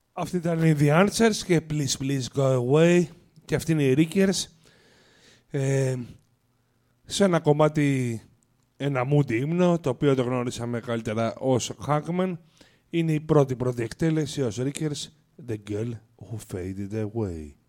Αυτή ήταν οι The Answers και Please Please Go Away. Και αυτή είναι οι Rickers. Σε ένα κομμάτι, ένα moody ύμνο, το οποίο το γνώρισαμε καλύτερα ως Hackman. Είναι η πρώτη εκτέλεση ως Rickers, The Girl Who Faded Away.